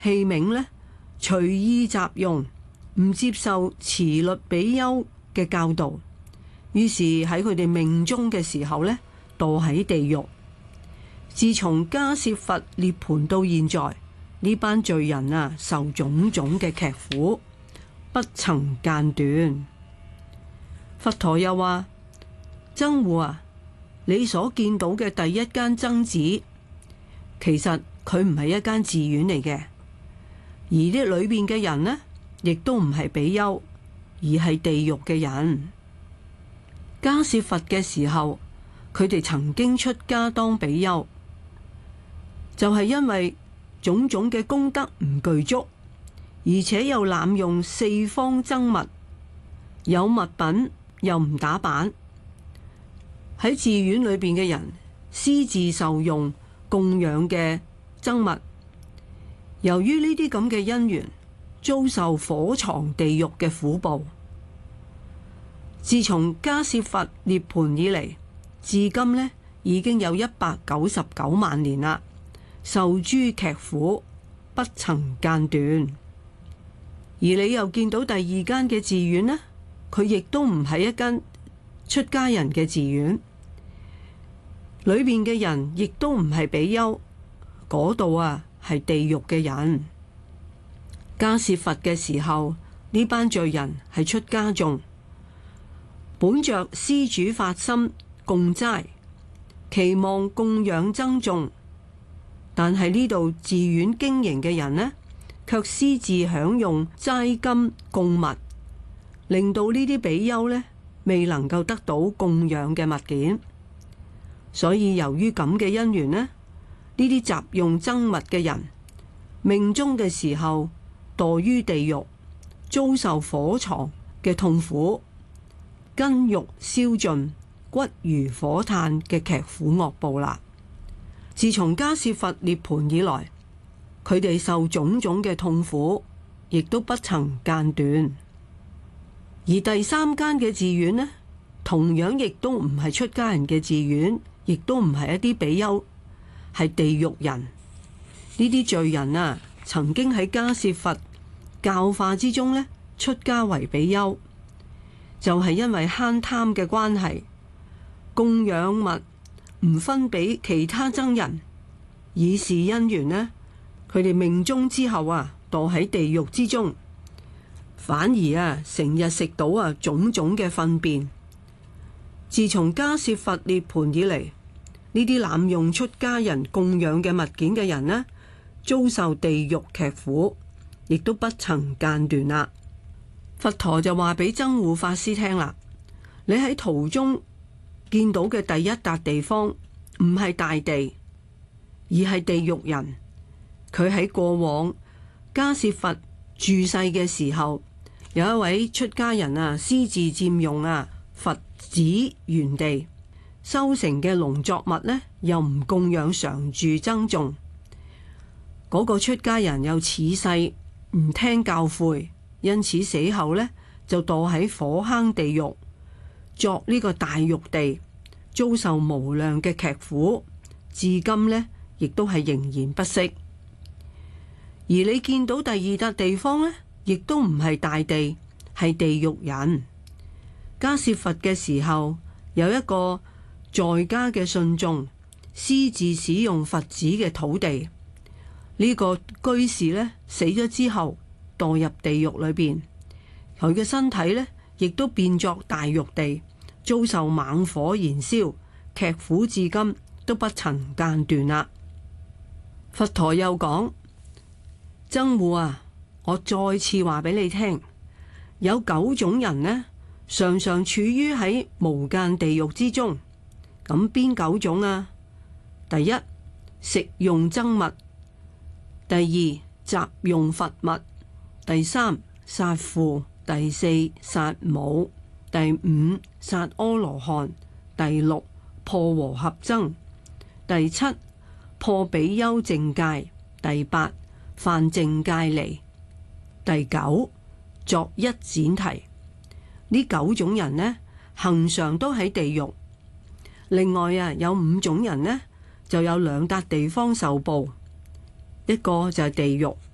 器皿呢隨意雜用，唔接受持律比丘嘅教導，於是喺佢哋命終嘅時候呢，墮喺地獄。自從迦葉佛涅槃到現在，呢班罪人啊，受種種嘅劇苦，不曾間斷。佛陀又話：僧護啊，你所見到嘅第一間僧寺，其實佢唔係一間寺院嚟嘅，而啲裏邊嘅人呢，亦都唔係比丘，而係地獄嘅人。迦葉佛嘅時候，佢哋曾經出家當比丘，就係因為種種嘅功德唔具足，而且又濫用四方僧物，有物品又唔打扮，喺寺院裏邊嘅人私自受用供養嘅僧物，由於呢啲咁嘅因緣，遭受火藏地獄嘅苦報。自從迦葉佛涅槃以嚟，至今呢已經有199萬年啦，受諸劇苦，不曾間斷。而你又見到第二間嘅寺院呢，佢亦都唔係一間出家人嘅寺院，裏邊嘅人亦都唔係比丘，嗰度啊係地獄嘅人。迦葉佛嘅時候，呢班罪人係出家眾，本着施主發心供齋，期望供養僧眾，但係呢度寺院經營嘅人呢，卻私自享用齋金供物，令到呢啲比丘呢未能夠得到供養嘅物件。所以由於咁嘅因緣呢，呢啲雜用僧物嘅人命終嘅時候墮於地獄，遭受火藏嘅痛苦，筋肉燒盡，骨如火炭嘅劇苦惡報啦。自從迦葉佛涅槃以來，佢哋受種種嘅痛苦，亦都不曾間斷。而第三間嘅寺院呢，同樣亦都唔係出家人嘅寺院，亦都唔係一啲比丘，係地獄人。呢啲罪人啊，曾經喺迦葉佛教化之中呢，出家為比丘，就係因為慳貪嘅關係，供養物唔分俾其他僧人，以是因緣呢，佢哋命終之後啊，墮喺地獄之中，反而啊成日食到啊種種嘅糞便。自從迦葉佛涅槃以嚟，呢啲濫用出家人供養嘅物件嘅人呢，遭受地獄劇苦，亦都不曾間斷啦。佛陀就話俾僧護法師聽啦：你喺途中見到嘅第一笪地方唔係大地，而係地獄人。佢喺過往迦葉佛住世嘅時候，有一位出家人啊，私自佔用啊佛寺園地，收成嘅農作物呢，又唔供養常住僧眾。嗰個出家人又恃勢唔聽教誨，因此死後呢，就墮喺火坑地獄，作呢個大獄地，遭受無量嘅劇苦，至今呢，亦都係仍然不息。而你見到第二笪地方呢，亦都唔係大地，係地獄人。迦葉佛嘅時候，有一個在家嘅信眾私自使用佛寺嘅土地，呢個居士呢，死咗之後墮入地獄裏邊，佢嘅身體呢，亦都變作大獄地，遭受猛火燃燒，劇苦至今都不曾間斷啦。佛陀又講：僧護啊，我再次話俾你聽，有9種人呢，常常處於喺無間地獄之中。咁邊9種啊？第一，食用僧物；第二，雜用佛物；第三，殺父；第四，殺母；第五，殺阿羅漢；第六，破和合僧；第七，破比丘淨戒；第八，犯淨戒離；第九，作一闡提。呢9種人呢，恆常都喺地獄。另外啊，有5種人呢，就有2笪地方受報，一個就係地獄，